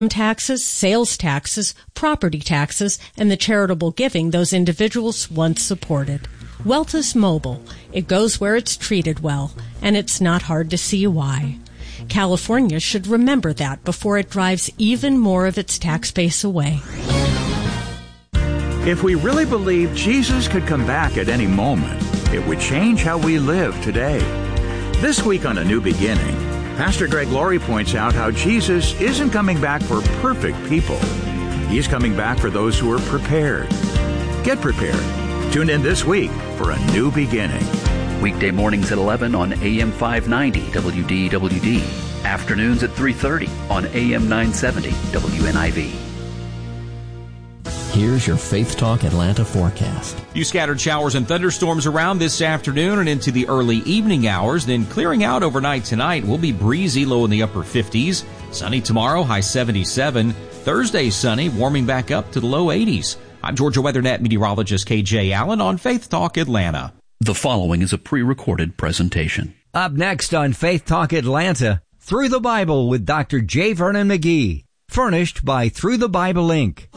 taxes, sales taxes, property taxes, and the charitable giving those individuals once supported. Wealth is mobile. It goes where it's treated well, and it's not hard to see why. California should remember that before it drives even more of its tax base away. If we really believe Jesus could come back at any moment, it would change how we live today. This week on A New Beginning, Pastor Greg Laurie points out how Jesus isn't coming back for perfect people. He's coming back for those who are prepared. Get prepared. Tune in this week for A New Beginning. Weekday mornings at 11 on AM 590 WDWD. Afternoons at 3:30 on AM 970 WNIV. Here's your Faith Talk Atlanta forecast. Few scattered showers and thunderstorms around this afternoon and into the early evening hours, then clearing out overnight tonight. Will be breezy, low in the upper 50s. Sunny tomorrow, high 77. Thursday sunny, warming back up to the low 80s. I'm Georgia WeatherNet meteorologist KJ Allen on Faith Talk Atlanta. The following is a pre-recorded presentation. Up next on Faith Talk Atlanta, Through the Bible with Dr. J. Vernon McGee. Furnished by Through the Bible Inc.